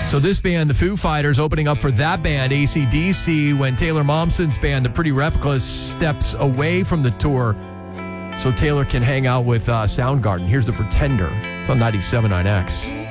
So this band, the Foo Fighters, opening up for that band, AC/DC, when Taylor Momsen's band, the Pretty Replicas, steps away from the tour so Taylor can hang out with Soundgarden. Here's The Pretender. It's on 97.9X.